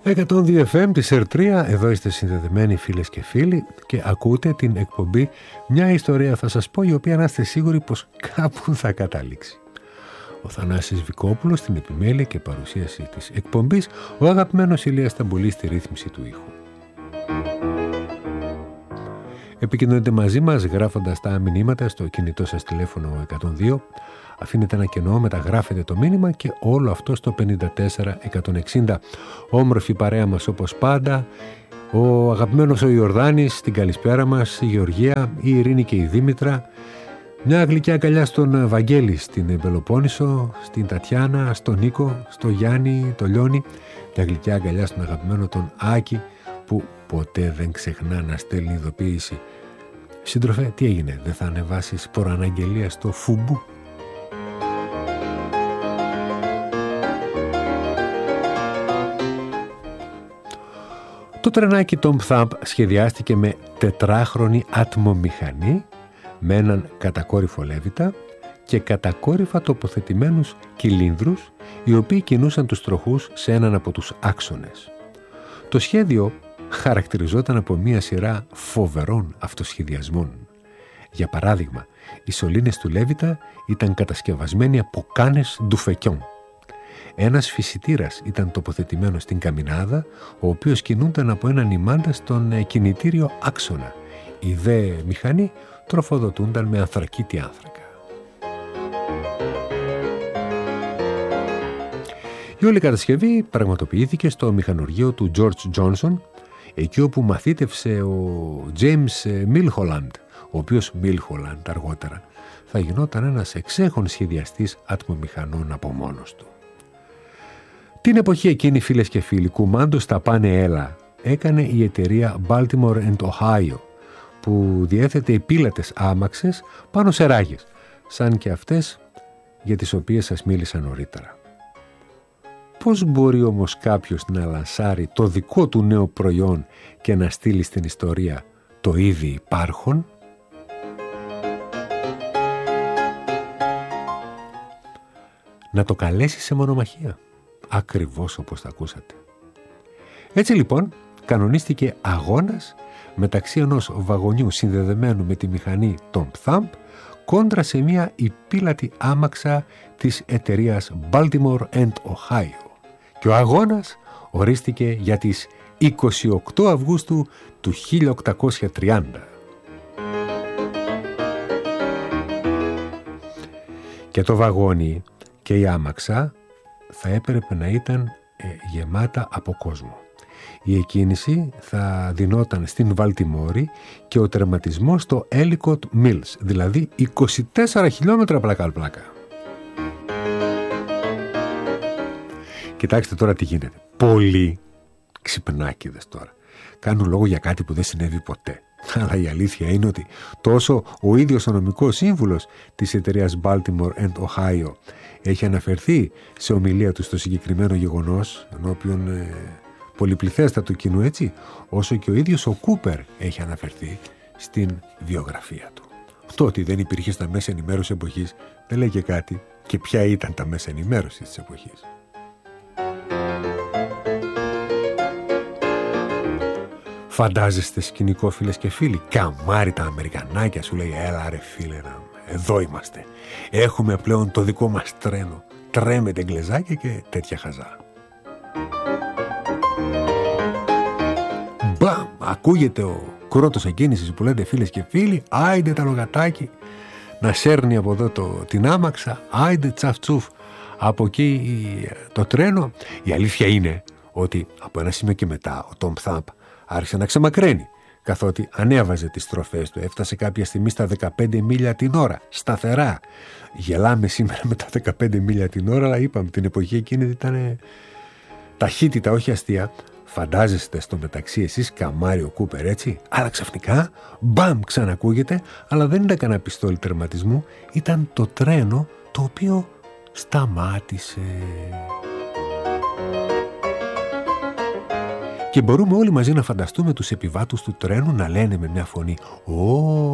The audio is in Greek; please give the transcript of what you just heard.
102 FM της ΕΡΤ3, εδώ είστε συνδεδεμένοι φίλες και φίλοι και ακούτε την εκπομπή «Μια ιστορία θα σας πω», η οποία να είστε σίγουροι πως κάπου θα καταλήξει. Ο Θανάσης Βικόπουλος στην επιμέλεια και παρουσίαση της εκπομπής, ο αγαπημένος Ηλίας Σταμπουλής στη ρύθμιση του ήχου. Επικοινωνείτε μαζί μας γράφοντας τα μηνύματα στο κινητό σας τηλέφωνο 102, αφήνετε ένα κενό, μεταγράφετε το μήνυμα και όλο αυτό στο 54160. Όμορφη παρέα μας όπως πάντα, ο αγαπημένος ο Ιορδάνης, την καλησπέρα μας, η Γεωργία, η Ειρήνη και η Δήμητρα, μια γλυκιά αγκαλιά στον Βαγγέλη στην Πελοπόννησο, στην Τατιάνα, στον Νίκο, στο Γιάννη, το Λιώνη, μια γλυκιά αγκαλιά στον αγαπημένο τον Άκη που ποτέ δεν ξεχνά να στέλνει ειδοποίηση. Σύντροφε, τι έγινε, δεν θα ανεβάσεις προαναγγελία στο Φουμπού? Το τρενάκι Tom Thumb σχεδιάστηκε με τετράχρονη ατμομηχανή, με έναν κατακόρυφο λέβητα και κατακόρυφα τοποθετημένους κυλίνδρους, οι οποίοι κινούσαν τους τροχούς σε έναν από τους άξονες. Το σχέδιο χαρακτηριζόταν από μία σειρά φοβερών αυτοσχεδιασμών. Για παράδειγμα, οι σωλήνες του λέβητα ήταν κατασκευασμένοι από κάνες ντουφεκιόν. Ένας φυσιτήρας ήταν τοποθετημένος στην καμινάδα, ο οποίος κινούνταν από έναν ημάντα στον κινητήριο άξονα. Η δε μηχανή τροφοδοτούνταν με ανθρακίτη άνθρακα. Η όλη κατασκευή πραγματοποιήθηκε στο μηχανουργείο του George Johnson, εκεί όπου μαθήτευσε ο James Milholland, ο οποίος Milholland αργότερα θα γινόταν ένας εξέχων σχεδιαστής ατμομηχανών από μόνος του. Την εποχή εκείνη, φίλες και φίλοι, κουμάντο στα πάνε έλα έκανε η εταιρεία Baltimore and Ohio, που διέθετε πύλατες άμαξες πάνω σε ράγες, σαν και αυτές για τις οποίες σας μίλησα νωρίτερα. Πώς μπορεί όμως κάποιος να λανσάρει το δικό του νέο προϊόν και να στείλει στην ιστορία το ήδη υπάρχον? Να το καλέσει σε μονομαχία, ακριβώς όπως τα ακούσατε. Έτσι λοιπόν κανονίστηκε αγώνας μεταξύ ενός βαγονιού συνδεδεμένου με τη μηχανή Tom Thumb κόντρα σε μια υπήλατη άμαξα της εταιρείας Baltimore and Ohio. Και ο αγώνας ορίστηκε για τις 28 Αυγούστου του 1830. Και το βαγόνι και η άμαξα θα έπρεπε να ήταν γεμάτα από κόσμο. Η εκκίνηση θα δινόταν στην Βαλτιμόρη και ο τερματισμός στο Ellicott Mills, δηλαδή 24 χιλιόμετρα πλάκα. Κοιτάξτε τώρα τι γίνεται. Πολλοί ξυπνάκηδες τώρα κάνουν λόγο για κάτι που δεν συνέβη ποτέ. Αλλά η αλήθεια είναι ότι τόσο ο ίδιος ο νομικός σύμβουλος της εταιρείας Baltimore and Ohio έχει αναφερθεί σε ομιλία του στο συγκεκριμένο γεγονός, ενώπιον πολυπληθέστατου κοινού, έτσι, όσο και ο ίδιος ο Κούπερ έχει αναφερθεί στην βιογραφία του. Το ότι δεν υπήρχε στα μέσα ενημέρωσης εποχής δεν λέει και κάτι. Και ποια ήταν τα μέσα ενημέρωσης της εποχής? Φαντάζεστε σκηνικό, φίλες και φίλοι? Καμάρι τα Αμερικανάκια, σου λέει, έλα ρε φίλε, εδώ είμαστε. Έχουμε πλέον το δικό μας τρένο. Τρέμετε εγκλεζάκια και τέτοια χαζά. Μπαμ! Ακούγεται ο κρότος εκκίνησης που λέτε, φίλες και φίλοι, άιντε τα λογατάκι να σέρνει από εδώ την άμαξα, άιντε τσαφτσούφ από εκεί το τρένο. Η αλήθεια είναι ότι από ένα σημείο και μετά ο Tom Thumb άρχισε να ξεμακραίνει, καθότι ανέβαζε τις στροφές του. Έφτασε κάποια στιγμή στα 15 μίλια την ώρα, σταθερά. Γελάμε σήμερα με τα 15 μίλια την ώρα, αλλά είπαμε την εποχή εκείνη ήταν ταχύτητα, όχι αστεία. Φαντάζεστε στο μεταξύ εσείς καμάριο Κούπερ, έτσι? Άρα ξαφνικά, μπαμ, ξανακούγεται, αλλά δεν ήταν κανένα πιστόλι τερματισμού, ήταν το τρένο το οποίο σταμάτησε. Και μπορούμε όλοι μαζί να φανταστούμε τους επιβάτους του τρένου να λένε με μια φωνή «Ω,